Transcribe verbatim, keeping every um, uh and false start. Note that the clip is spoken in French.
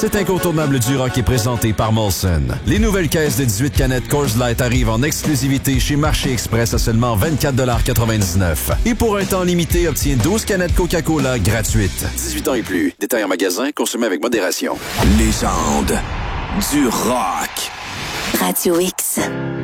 Cet incontournable du rock est présenté par Molson. Les nouvelles caisses de dix-huit canettes Coors Light arrivent en exclusivité chez Marché Express à seulement vingt-quatre quatre-vingt-dix-neuf. Et pour un temps limité, obtiens douze canettes Coca-Cola gratuites. dix-huit ans et plus. Détail en magasin, consommez avec modération. Légende du rock. Radio X.